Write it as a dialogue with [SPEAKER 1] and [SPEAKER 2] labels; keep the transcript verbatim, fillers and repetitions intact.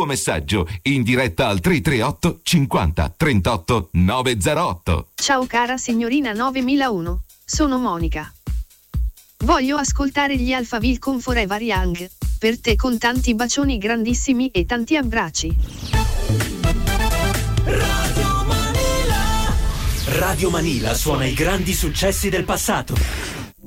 [SPEAKER 1] messaggio in diretta al tre tre otto cinquanta trentotto novecentotto.
[SPEAKER 2] Ciao cara signorina novemilauno, sono Monica. Voglio ascoltare gli Alphaville con Forever Young, per te con tanti bacioni grandissimi e tanti abbracci.
[SPEAKER 3] Radio Manila. Radio Manila suona i grandi successi del passato.